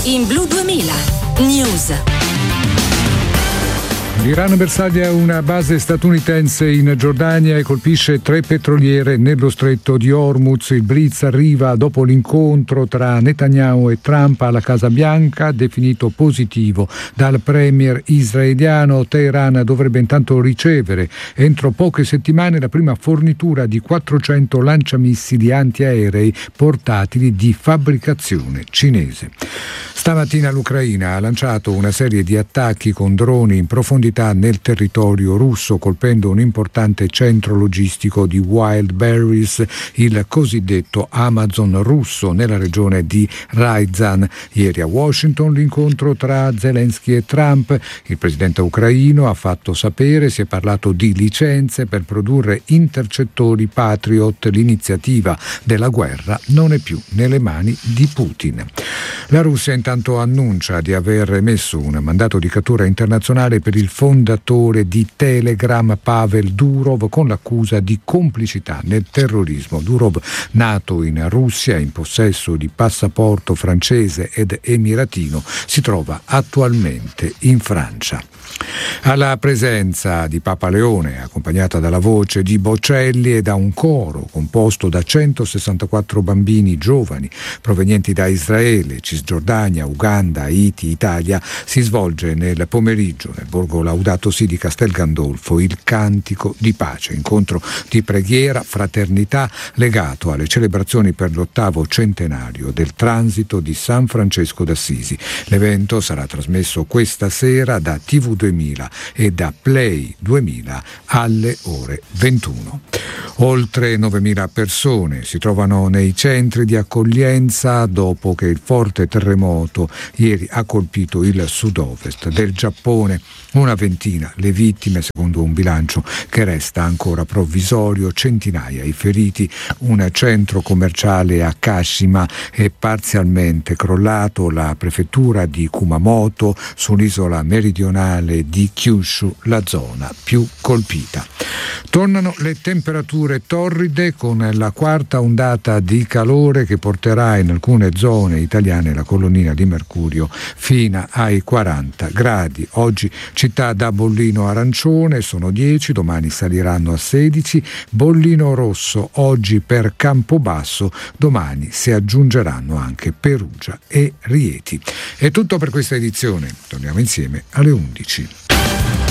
in Blu 2000 News. L'Iran bersaglia una base statunitense in Giordania e colpisce 3 petroliere nello stretto di Hormuz. Il blitz arriva dopo l'incontro tra Netanyahu e Trump alla Casa Bianca, definito positivo dal premier israeliano. Teheran dovrebbe intanto ricevere entro poche settimane la prima fornitura di 400 lanciamissili antiaerei portatili di fabbricazione cinese. Stamattina l'Ucraina ha lanciato una serie di attacchi con droni in profondità nel territorio russo, colpendo un importante centro logistico di Wild Berries, il cosiddetto Amazon russo, nella regione di Ryazan. Ieri a Washington l'incontro tra Zelensky e Trump. Il presidente ucraino ha fatto sapere, si è parlato di licenze per produrre intercettori Patriot. L'iniziativa della guerra non è più nelle mani di Putin. La Russia intanto annuncia di aver emesso un mandato di cattura internazionale per il fondatore di Telegram, Pavel Durov, con l'accusa di complicità nel terrorismo. Durov, nato in Russia, in possesso di passaporto francese ed emiratino, si trova attualmente in Francia. Alla presenza di Papa Leone, accompagnata dalla voce di Bocelli e da un coro composto da 164 bambini giovani provenienti da Israele, Cisgiordania, Uganda, Haiti, Italia, si svolge nel pomeriggio nel borgo Laudato Si di Castel Gandolfo il Cantico di Pace, incontro di preghiera, fraternità legato alle celebrazioni per l'8° centenario del transito di San Francesco d'Assisi. L'evento sarà trasmesso questa sera da TV 2000 e da Play 2000 alle ore 21. Oltre 9.000 persone si trovano nei centri di accoglienza dopo che il forte terremoto ieri ha colpito il sud-ovest del Giappone. Una ventina le vittime, secondo un bilancio che resta ancora provvisorio, centinaia i feriti. Un centro commerciale a Kashima è parzialmente crollato, la prefettura di Kumamoto sull'isola meridionale di Kyushu, la zona più colpita. Tornano le temperature torride con la quarta ondata di calore che porterà in alcune zone italiane la colonnina di mercurio fino ai 40 gradi. Oggi città da bollino arancione sono 10, domani saliranno a 16, bollino rosso oggi per Campobasso, domani si aggiungeranno anche Perugia e Rieti. È tutto per questa edizione, torniamo insieme alle 11.